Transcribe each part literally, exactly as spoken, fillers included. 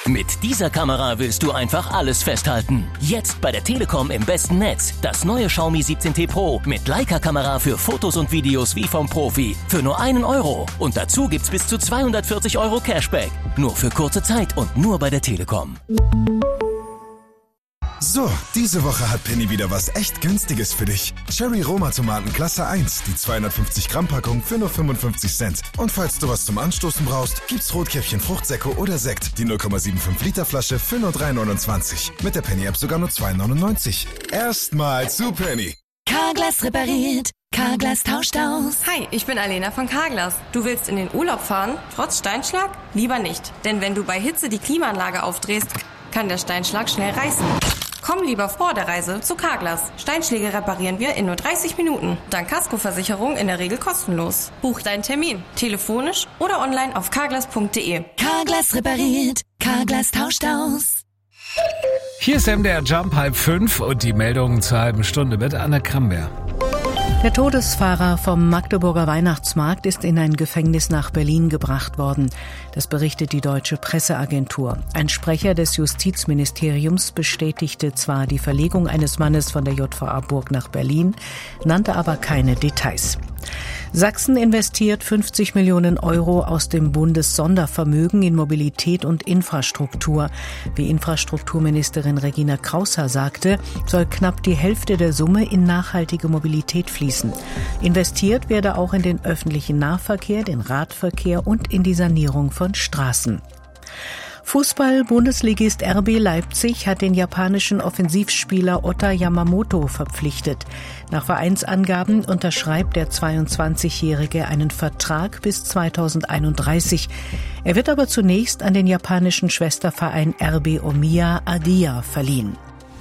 Mit dieser Kamera willst du einfach alles festhalten. Jetzt bei der Telekom im besten Netz. Das neue Xiaomi siebzehn T Pro mit Leica-Kamera für Fotos und Videos wie vom Profi. Für nur einen Euro. Und dazu gibt's bis zu zweihundertvierzig Euro Cashback. Nur für kurze Zeit und nur bei der Telekom. So, diese Woche hat Penny wieder was echt Günstiges für dich. Cherry Roma Tomaten Klasse eins, die zweihundertfünfzig Gramm Packung für nur fünfundfünfzig Cent. Und falls du was zum Anstoßen brauchst, gibt's Rotkäppchen Fruchtsäcke oder Sekt, die null Komma fünfundsiebzig Liter Flasche für nur drei neunundzwanzig. Mit der Penny App sogar nur zwei neunundneunzig. Erstmal zu Penny. Carglass repariert. Carglass tauscht aus. Hi, ich bin Alena von Carglass. Du willst in den Urlaub fahren, trotz Steinschlag? Lieber nicht. Denn wenn du bei Hitze die Klimaanlage aufdrehst, kann der Steinschlag schnell reißen. Komm lieber vor der Reise zu Carglass. Steinschläge reparieren wir in nur dreißig Minuten. Dank Kaskoversicherung in der Regel kostenlos. Buch deinen Termin. Telefonisch oder online auf carglass punkt de. Carglass repariert. Carglass tauscht aus. Hier ist M D R Jump halb fünf und die Meldungen zur halben Stunde mit Anne Kramberg. Der Todesfahrer vom Magdeburger Weihnachtsmarkt ist in ein Gefängnis nach Berlin gebracht worden. Das berichtet die Deutsche Presseagentur. Ein Sprecher des Justizministeriums bestätigte zwar die Verlegung eines Mannes von der J V A Burg nach Berlin, nannte aber keine Details. Sachsen investiert fünfzig Millionen Euro aus dem Bundessondervermögen in Mobilität und Infrastruktur. Wie Infrastrukturministerin Regina Kraushaar sagte, soll knapp die Hälfte der Summe in nachhaltige Mobilität fließen. Investiert werde auch in den öffentlichen Nahverkehr, den Radverkehr und in die Sanierung von Straßen. Fußball-Bundesligist R B Leipzig hat den japanischen Offensivspieler Ota Yamamoto verpflichtet. Nach Vereinsangaben unterschreibt der zweiundzwanzigjährige einen Vertrag bis zweitausendeinunddreißig. Er wird aber zunächst an den japanischen Schwesterverein R B Omiya Adia verliehen.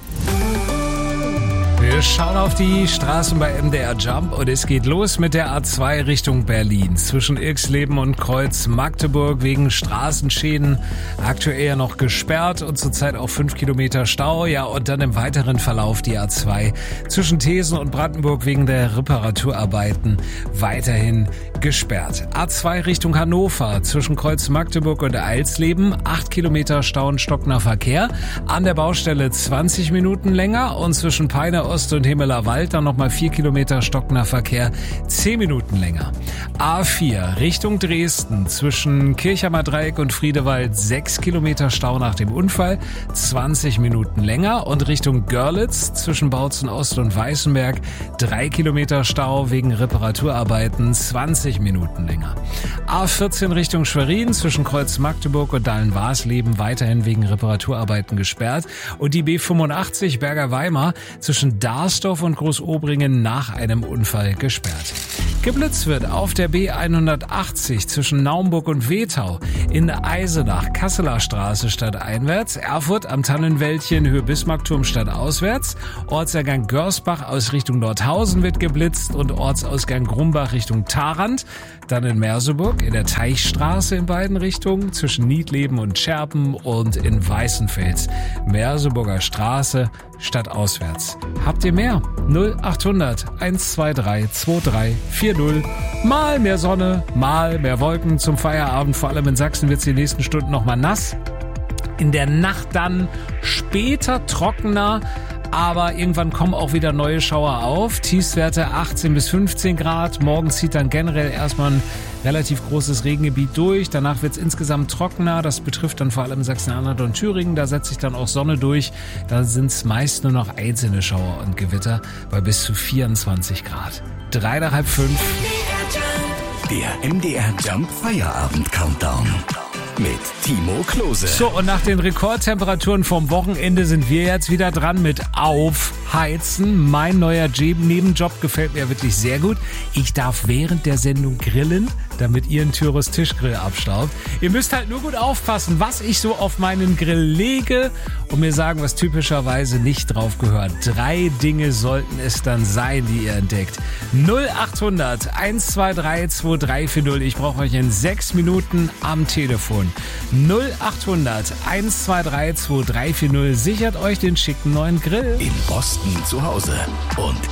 Wir schauen auf die Straßen bei M D R Jump und es geht los mit der A zwei Richtung Berlin. Zwischen Irxleben und Kreuz Magdeburg wegen Straßenschäden aktuell ja noch gesperrt und zurzeit auch fünf Kilometer Stau. Ja, und dann im weiteren Verlauf die A zwei zwischen Thesen und Brandenburg wegen der Reparaturarbeiten weiterhin gesperrt. A zwei Richtung Hannover zwischen Kreuz Magdeburg und Eilsleben acht Kilometer Stau und stockender Verkehr. An der Baustelle zwanzig Minuten länger und zwischen Peine Ost und Himmeler Wald dann nochmal vier Kilometer stockender Verkehr, zehn Minuten länger. A vier Richtung Dresden zwischen Kirchheimer Dreieck und Friedewald sechs Kilometer Stau nach dem Unfall, zwanzig Minuten länger und Richtung Görlitz zwischen Bautzen Ost und Weißenberg drei Kilometer Stau wegen Reparaturarbeiten, zwanzig Minuten länger. A vierzehn Richtung Schwerin zwischen Kreuz Magdeburg und Dahlen-Warsleben weiterhin wegen Reparaturarbeiten gesperrt und die B fünfundachtzig Berger Weimar zwischen Darsdorf und Großobringen nach einem Unfall gesperrt. Geblitzt wird auf der B hundertachtzig zwischen Naumburg und Wetau, in Eisenach, Kasseler Straße stadteinwärts, Erfurt am Tannenwäldchen Höhe Bismarckturm stadtauswärts, Ortsausgang Görsbach aus Richtung Nordhausen wird geblitzt und Ortsausgang Grumbach Richtung Tharandt, dann in Merseburg in der Teichstraße in beiden Richtungen zwischen Niedleben und Scherpen und in Weißenfels, Merseburger Straße stadtauswärts. Habt ihr mehr? null achthundert eins zwei drei zwei drei vier null. Mal mehr Sonne, mal mehr Wolken zum Feierabend. Vor allem in Sachsen wird es die nächsten Stunden nochmal nass. In der Nacht dann später trockener, aber irgendwann kommen auch wieder neue Schauer auf. Tiefstwerte achtzehn bis fünfzehn Grad. Morgen zieht dann generell erstmal ein relativ großes Regengebiet durch. Danach wird es insgesamt trockener. Das betrifft dann vor allem Sachsen-Anhalt und Thüringen. Da setzt sich dann auch Sonne durch. Da sind es meist nur noch einzelne Schauer und Gewitter bei bis zu vierundzwanzig Grad. Drei nach halb fünf. Der M D R Jump Feierabend Countdown mit Timo Klose. So, und nach den Rekordtemperaturen vom Wochenende sind wir jetzt wieder dran mit Aufheizen. Mein neuer Nebenjob gefällt mir wirklich sehr gut. Ich darf während der Sendung grillen, damit ihr einen Tyros Tischgrill abstaubt. Ihr müsst halt nur gut aufpassen, was ich so auf meinen Grill lege und mir sagen, was typischerweise nicht drauf gehört. Drei Dinge sollten es dann sein, die ihr entdeckt. null achthundert eins zwei drei zwei drei vier null. Ich brauche euch in sechs Minuten am Telefon. null achthundert eins zwei drei zwei drei vier null. Sichert euch den schicken neuen Grill. In Boston zu Hause und